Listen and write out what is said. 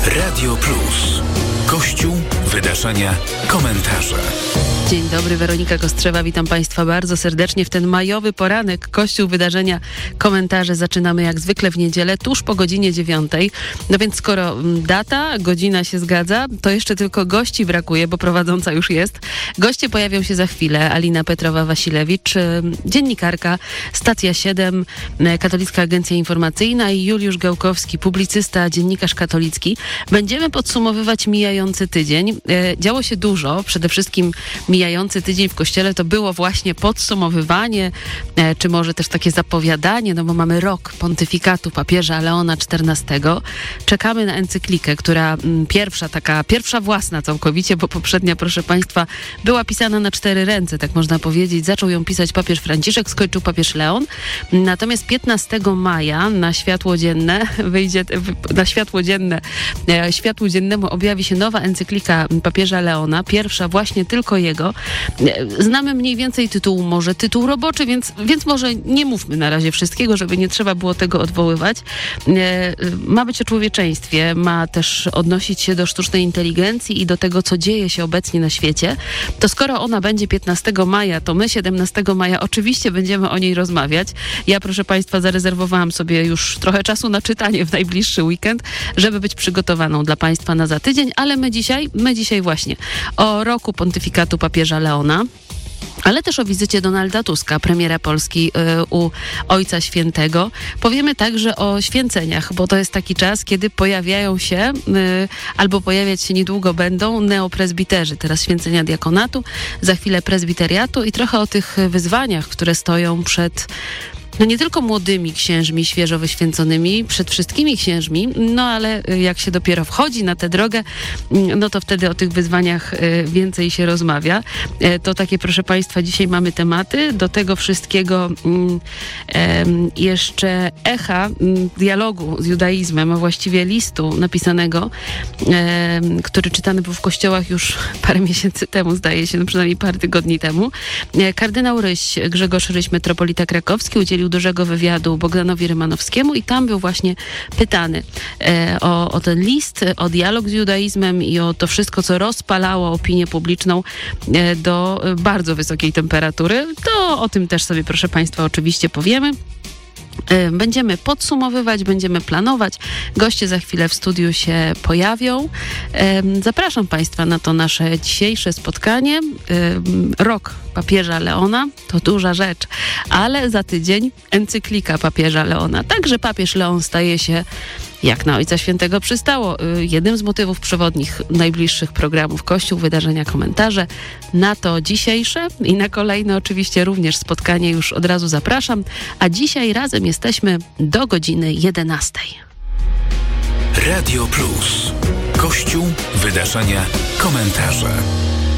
Radio Plus. Kościół, wydarzenia, komentarze. Dzień dobry, Weronika Kostrzewa, witam Państwa bardzo serdecznie w ten majowy poranek. Kościół, wydarzenia, komentarze zaczynamy jak zwykle w niedzielę, tuż po godzinie 9. No więc skoro data, godzina się zgadza, to jeszcze tylko gości brakuje, bo prowadząca już jest. Goście pojawią się za chwilę. Alina Petrowa-Wasilewicz, dziennikarka, Stacja 7, Katolicka Agencja Informacyjna i Juliusz Gałkowski, publicysta, dziennikarz katolicki. Będziemy podsumowywać mijający tydzień. Działo się dużo, przede wszystkim mijający tydzień w Kościele to było właśnie podsumowywanie, czy może też takie zapowiadanie, no bo mamy rok pontyfikatu papieża Leona XIV. Czekamy na encyklikę, która pierwsza własna całkowicie, bo poprzednia, proszę Państwa, była pisana na 4 ręce, tak można powiedzieć. Zaczął ją pisać papież Franciszek, skończył papież Leon. Natomiast 15 maja na światło dziennemu objawi się nowa encyklika papieża Leona, pierwsza właśnie tylko jego. Znamy mniej więcej tytuł, może tytuł roboczy, więc może nie mówmy na razie wszystkiego, żeby nie trzeba było tego odwoływać. Ma być o człowieczeństwie, ma też odnosić się do sztucznej inteligencji i do tego, co dzieje się obecnie na świecie. To skoro ona będzie 15 maja, to my 17 maja oczywiście będziemy o niej rozmawiać. Ja, proszę Państwa, zarezerwowałam sobie już trochę czasu na czytanie w najbliższy weekend, żeby być przygotowaną dla Państwa na za tydzień, ale my dzisiaj właśnie o roku pontyfikatu papieża Leona, ale też o wizycie Donalda Tuska, premiera Polski u Ojca Świętego. Powiemy także o święceniach, bo to jest taki czas, kiedy pojawiają się, albo pojawiać się niedługo będą neopresbiterzy. Teraz święcenia diakonatu, za chwilę prezbiteriatu i trochę o tych wyzwaniach, które stoją przed nie tylko młodymi księżmi, świeżo wyświęconymi, przed wszystkimi księżmi, ale jak się dopiero wchodzi na tę drogę, no to wtedy o tych wyzwaniach więcej się rozmawia. To takie, proszę Państwa, dzisiaj mamy tematy. Do tego wszystkiego jeszcze echa dialogu z judaizmem, a właściwie listu napisanego, który czytany był w kościołach już parę miesięcy temu, zdaje się, przynajmniej parę tygodni temu. Kardynał Grzegorz Ryś, metropolita krakowski, udzielił dużego wywiadu Bogdanowi Rymanowskiemu i tam był właśnie pytany o ten list, o dialog z judaizmem i o to wszystko, co rozpalało opinię publiczną do bardzo wysokiej temperatury. To o tym też sobie, proszę Państwa, oczywiście powiemy. Będziemy podsumowywać, będziemy planować. Goście za chwilę w studiu się pojawią. Zapraszam Państwa na to nasze dzisiejsze spotkanie. Rok papieża Leona to duża rzecz, ale za tydzień encyklika papieża Leona. Także papież Leon staje się, jak na Ojca Świętego przystało, jednym z motywów przewodnich najbliższych programów Kościół, wydarzenia, komentarze. Na to dzisiejsze i na kolejne oczywiście również spotkanie już od razu zapraszam. A dzisiaj razem jesteśmy do godziny 11. Radio Plus. Kościół, wydarzenia, komentarze.